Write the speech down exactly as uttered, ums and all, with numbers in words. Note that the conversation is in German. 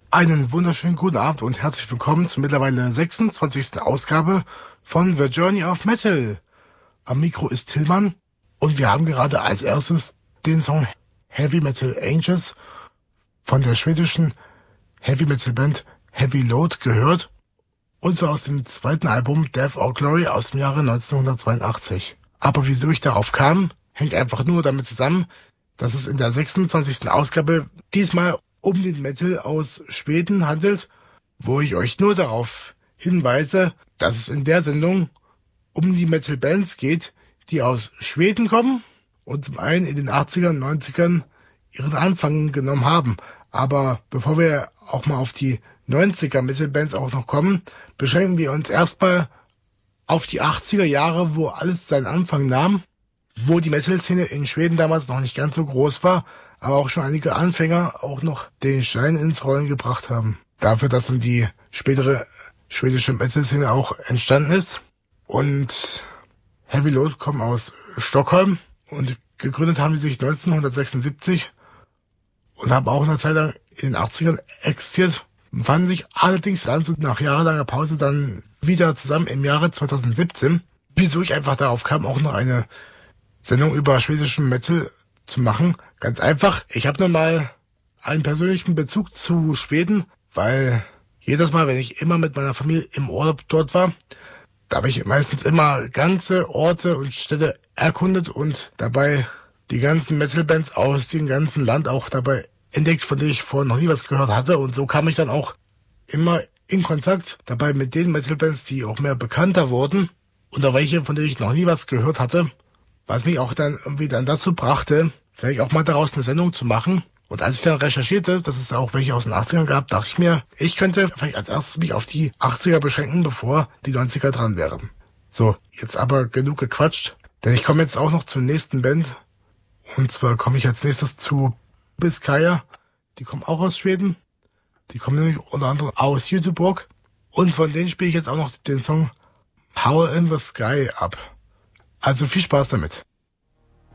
Einen wunderschönen guten Abend und herzlich willkommen zur mittlerweile sechsundzwanzigsten Ausgabe von The Journey of Metal. Am Mikro ist Tillmann und wir haben gerade als erstes den Song Heavy Metal Angels von der schwedischen Heavy Metal Band Heavy Load gehört, und zwar aus dem zweiten Album Death or Glory aus dem Jahre neunzehnhundertzweiundachtzig. Aber wieso ich darauf kam, hängt einfach nur damit zusammen, dass es in der sechsundzwanzigsten Ausgabe diesmal um den Metal aus Schweden handelt, wo ich euch nur darauf hinweise, dass es in der Sendung um die Metal-Bands geht, die aus Schweden kommen und zum einen in den achtzigern und neunzigern ihren Anfang genommen haben. Aber bevor wir auch mal auf die neunziger Metal-Bands auch noch kommen, beschränken wir uns erstmal auf die achtziger Jahre, wo alles seinen Anfang nahm, wo die Metal-Szene in Schweden damals noch nicht ganz so groß war, aber auch schon einige Anfänger auch noch den Stein ins Rollen gebracht haben. Dafür, dass dann die spätere schwedische Metal-Szene auch entstanden ist. Und Heavy Load kommen aus Stockholm und gegründet haben die sich neunzehnhundertsechsundsiebzig und haben auch eine Zeit lang in den achtzigern existiert, fanden sich allerdings dann so nach jahrelanger Pause dann wieder zusammen im Jahre zweitausendsiebzehn. Wieso ich einfach darauf kam, auch noch eine Sendung über schwedischen Metal zu machen. Ganz einfach, ich habe nun mal einen persönlichen Bezug zu Schweden, weil jedes Mal, wenn ich immer mit meiner Familie im Urlaub dort war, da habe ich meistens immer ganze Orte und Städte erkundet und dabei die ganzen Metal-Bands aus dem ganzen Land auch dabei entdeckt, von denen ich vorher noch nie was gehört hatte. Und so kam ich dann auch immer in Kontakt dabei mit den Metal-Bands, die auch mehr bekannter wurden und auch welche, von denen ich noch nie was gehört hatte. Was mich auch dann irgendwie dann dazu brachte, vielleicht auch mal daraus eine Sendung zu machen. Und als ich dann recherchierte, dass es auch welche aus den achtzigern gab, dachte ich mir, ich könnte vielleicht als erstes mich auf die achtziger beschränken, bevor die neunziger dran wären. So, jetzt aber genug gequatscht, denn ich komme jetzt auch noch zur nächsten Band. Und zwar komme ich als nächstes zu Biskaya. Die kommen auch aus Schweden. Die kommen nämlich unter anderem aus Göteborg. Und von denen spiele ich jetzt auch noch den Song Howl in the Sky ab. Also viel Spaß damit.